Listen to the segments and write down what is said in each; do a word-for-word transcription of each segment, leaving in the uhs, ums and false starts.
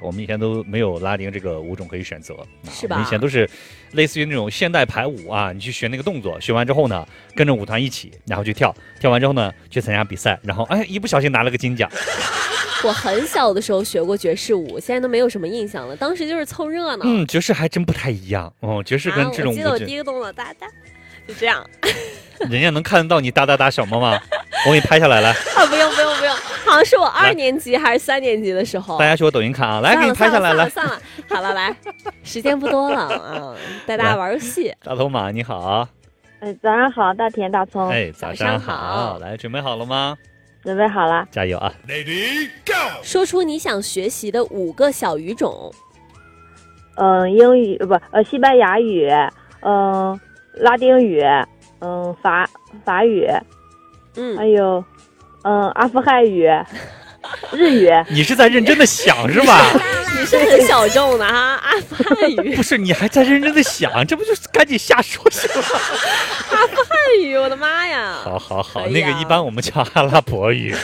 我们以前都没有拉丁这个舞种可以选择， 是吧？ 我们以前都是类似于那种现代排舞啊，你去学那个动作，学完之后呢，跟着舞团一起，然后去跳，跳完之后呢，去参加比赛，然后哎，一不小心拿了个金奖。 我很小的时候学过爵士舞，现在都没有什么印象了。当时就是凑热闹。 嗯，爵士还真不太一样哦，爵士跟这种舞、 啊、我记得我第一个动作哒哒，就这样。 人家能看得到你哒哒哒小猫吗？我给你拍下来来。 啊，不用不用不用，好像是我二年级还是三年级的时候。 大家去我抖音看啊，来给你拍下来来。 算了算了，好了来，时间不多了啊，带大家玩游戏。 大头马你好。 哎，早上好，大田大葱。 哎，早上好，来准备好了吗？ 准备好了， 加油啊 ！Lady Go， 说出你想学习的五个小语种。 嗯，英语不呃，西班牙语，嗯，拉丁语，嗯，法法语， 嗯， 还有嗯，阿富汗语，日语。 你是在认真的想是吧？ 你是很小众的哈，阿富汗语。 不是，你还在认真的想，这不就是赶紧瞎说行吗？ 阿富汗语，我的妈呀！ 好好好，那个一般我们叫阿拉伯语。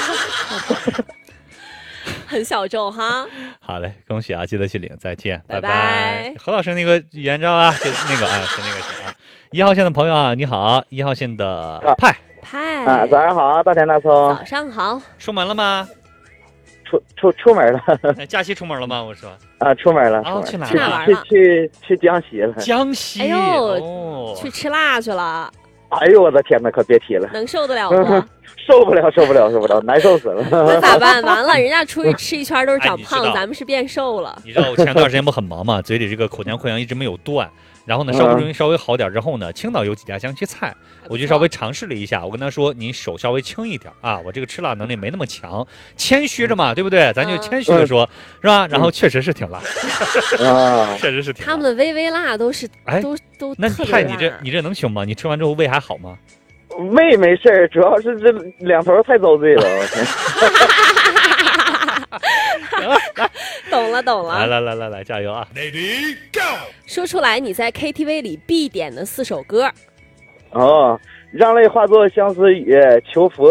很小众哈。 好嘞，恭喜啊，记得去领，再见， 拜拜拜。何老师那个语言照啊，就那个啊，是那个行啊。一号线的朋友啊，你好，一号线的派派啊，早上好，大田大葱。 早上好， 出门了吗？ 出出出门了。 假期出门了吗？我说啊，出门了。 哦，去哪了？ 去去去江西了。 江西， 哎呦， 哦、 去吃辣去了。 哎呦我的天哪，可别提了， 能受得了吗？ 受不了，受不了，受不了，难受死了。 那咋办？完了，人家出去吃一圈都是长胖， 哎、 咱们是变瘦了。 你知道我前段时间不很忙嘛，嘴里这个口腔溃疡一直没有断。然后呢，稍不容易稍微好点之后呢，青岛有几家江西菜，我就稍微尝试了一下。我跟他说，你手稍微轻一点啊，我这个吃辣能力没那么强，谦虚着嘛，对不对？咱就谦虚的说，是吧？然后确实是挺辣， 啊， 确实是挺辣。 他们的微微辣都是， 哎， 都都那特别派你这你这能行吗？你吃完之后胃还好吗？ 胃没事儿，主要是这两头太遭罪了。我天。 懂了懂了， 来来来来来，加油啊 ！Lady Go， 说出来你在 K T V 里必点的四首歌。 哦，让泪化作相思雨，求佛，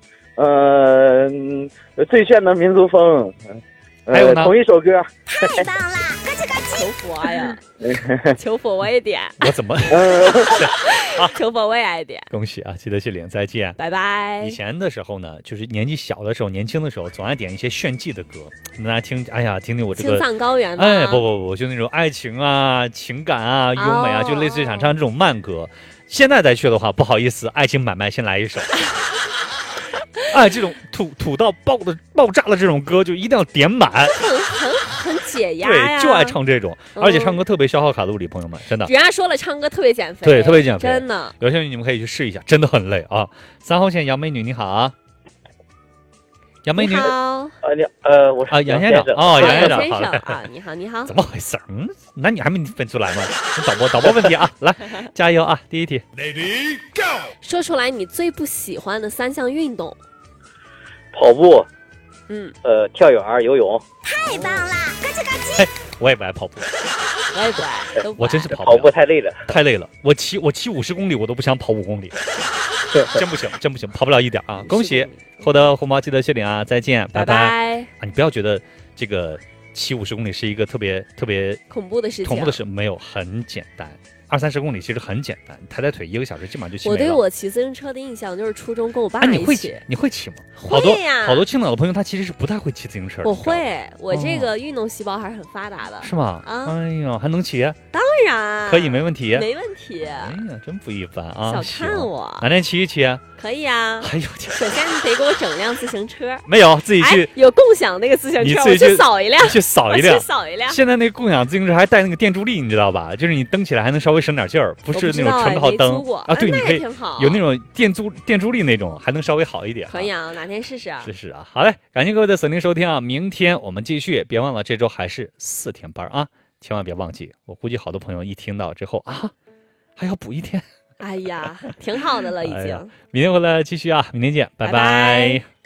嗯、呃，最炫的民族风，呃、 还有呢， 同一首歌。 太棒了，求佛呀！求佛我也点。 我怎么？ 求佛我也爱点。 恭喜啊，记得去领，再见， 拜拜。 以前的时候呢，就是年纪小的时候，年轻的时候，总爱点一些炫技的歌，大家听，哎呀，听听我这个青藏高原。 哎，不不不，就那种爱情啊、情感啊、优美啊， oh. 就类似于想唱这种慢歌。现在再去的话，不好意思，爱情买卖先来一首。哎，这种土土到爆的爆炸的这种歌，就一定要点满。 很很很解压呀。 对，就爱唱这种，而且唱歌特别消耗卡路里，朋友们，真的。 人家说了，唱歌特别减肥。 对，特别减肥， 真的。 有兴趣你们可以去试一下，真的很累啊。三号线杨美女，你好啊。杨美女， 好， 呃，你呃，我是啊，杨先生，哦，杨先生，好啊，你好，你好， 怎么回事？嗯，那你还没分出来吗？导播，导播问题啊，来，加油啊！第一题 ，Lady Go， 说出来你最不喜欢的三项运动。 跑步， 嗯， 呃，跳远、游泳。 太棒了，咯吱咯吱。我也不爱跑步， 我也不爱，都不我真是跑跑步太累了， 太累了。我骑我骑五十公里，我都不想跑五公里。真不行，真不行，跑不了一点啊！恭喜获得红包，记得去领啊！再见，拜拜拜啊！你不要觉得这个骑五十公里是一个特别特别恐怖的事情， 恐怖的事没有，很简单。二三十公里其实很简单，抬抬腿一个小时基本上就骑没了。 我对我骑自行车的印象就是初中跟我爸一起。啊， 你会骑？你会骑吗？ 会呀。 好多青岛的朋友他其实是不太会骑自行车的。 我会，我这个运动细胞还是很发达的。 是吗？ 啊， 哎呦，还能骑？ 当然可以，没问题， 没问题。哎呀，真不一般啊！ 小看我， 哪天骑一骑？ 可以啊。 哎呦天！ 首先你得给我整辆自行车。 没有，自己去。 有共享那个自行车，我去扫一辆。 去扫一辆。 去扫一辆。 现在那个共享自行车还带那个电助力，你知道吧？就是你蹬起来还能稍微省点劲儿，不是那种纯靠蹬啊。对，你可以有那种电助电助力那种，还能稍微好一点。 可以啊，哪天试试啊？ 试试啊！好嘞，感谢各位的锁定收听啊！明天我们继续，别忘了这周还是四天班啊，千万别忘记。我估计好多朋友一听到之后啊，还要补一天。 哎呀，挺好的了，已经。 哎、明天回来继续啊，明天见，拜拜。 拜拜。